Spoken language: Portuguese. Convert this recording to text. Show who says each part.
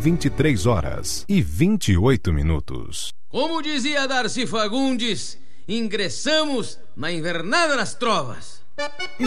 Speaker 1: 23h28.
Speaker 2: Como dizia Darcy Fagundes, ingressamos na Invernada das Trovas.